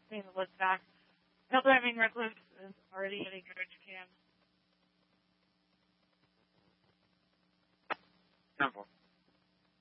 clean the lids back. Hell diving recluse is already in a garbage can. Simple.